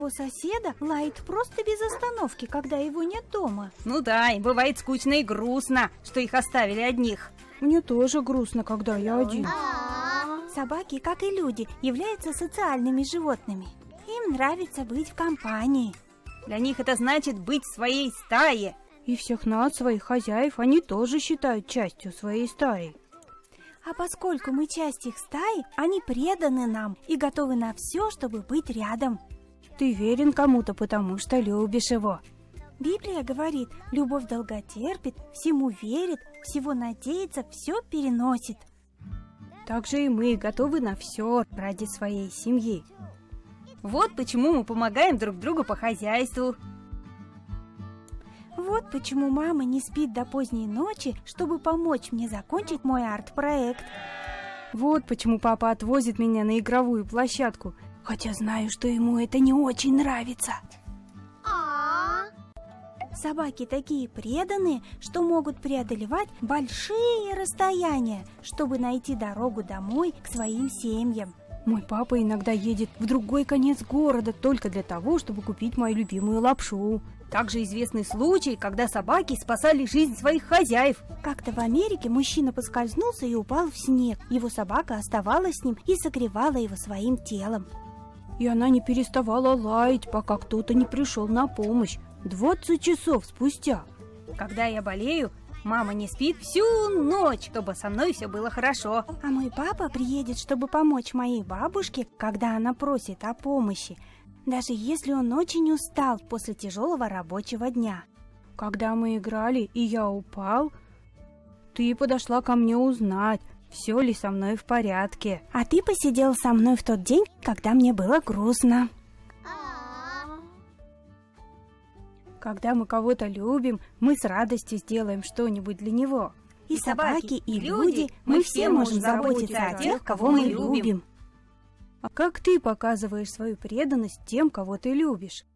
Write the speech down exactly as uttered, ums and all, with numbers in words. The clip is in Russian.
У соседа лает просто без остановки, когда его нет дома. Ну да, и бывает скучно и грустно, что их оставили одних. Мне тоже грустно, когда я один. Собаки, как и люди, являются социальными животными. Им нравится быть в компании. Для них это значит быть в своей стае. И всех нас, своих хозяев, они тоже считают частью своей стаи. А поскольку мы часть их стаи, они преданы нам и готовы на все, чтобы быть рядом. Ты верен кому-то, потому что любишь его. Библия говорит, любовь долготерпит, всему верит, всего надеется, все переносит. Так же и мы готовы на все ради своей семьи. Вот почему мы помогаем друг другу по хозяйству. Вот почему мама не спит до поздней ночи, чтобы помочь мне закончить мой арт-проект. Вот почему папа отвозит меня на игровую площадку, хотя знаю, что ему это не очень нравится. Собаки такие преданные, что могут преодолевать большие расстояния, чтобы найти дорогу домой к своим семьям. Мой папа иногда едет в другой конец города только для того, чтобы купить мою любимую лапшу. Также известны случаи, когда собаки спасали жизнь своих хозяев. Как-то в Америке мужчина поскользнулся и упал в снег. Его собака оставалась с ним и согревала его своим телом. И она не переставала лаять, пока кто-то не пришел на помощь. Двадцать часов спустя. Когда я болею, мама не спит всю ночь, чтобы со мной все было хорошо. А мой папа приедет, чтобы помочь моей бабушке, когда она просит о помощи, даже если он очень устал после тяжелого рабочего дня. Когда мы играли, и я упал, ты подошла ко мне узнать, все ли со мной в порядке. А ты посидел со мной в тот день, когда мне было грустно. Когда мы кого-то любим, мы с радостью сделаем что-нибудь для него. И, и собаки, и люди, мы все можем заботиться о тех, кого мы любим. А как ты показываешь свою преданность тем, кого ты любишь?